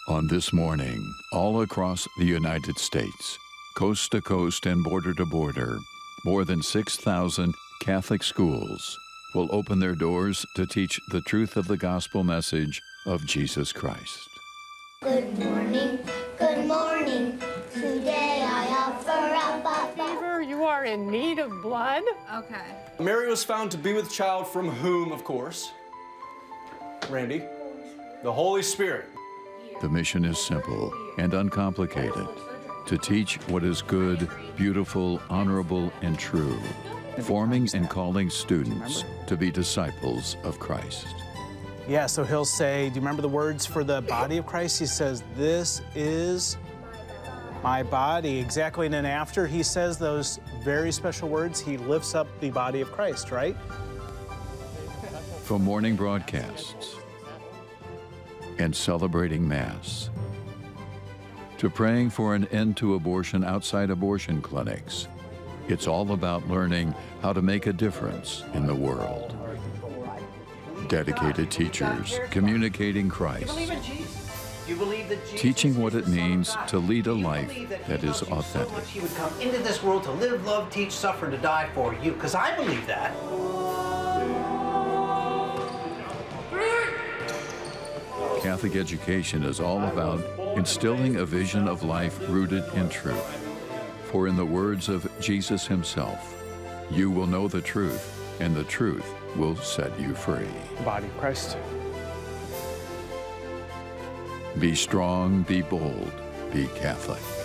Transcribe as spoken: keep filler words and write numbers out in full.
On this morning, all across the United States, coast to coast and border to border, more than six thousand Catholic schools will open their doors to teach the truth of the gospel message of Jesus Christ. Good morning, good morning. Today I offer up a Fever, you are in need of blood? Okay. Mary was found to be with child from whom, of course? Randy? The Holy Spirit. The mission is simple and uncomplicated: to teach what is good, beautiful, honorable, and true, forming and calling students to be disciples of Christ. Yeah, so he'll say, do you remember the words for the body of Christ? He says, this is my body. Exactly, and then after he says those very special words, he lifts up the body of Christ, right? From morning broadcasts and celebrating Mass, to praying for an end to abortion outside abortion clinics, it's all about learning how to make a difference in the world. Dedicated teachers communicating Christ, teaching what it means to lead a life that is authentic. He would come into this world to live, love, teach, suffer, and to die for you, because I believe that. Catholic education is all about instilling a vision of life rooted in truth. For in the words of Jesus himself, you will know the truth, and the truth will set you free. The body of Christ. Be strong, be bold, be Catholic.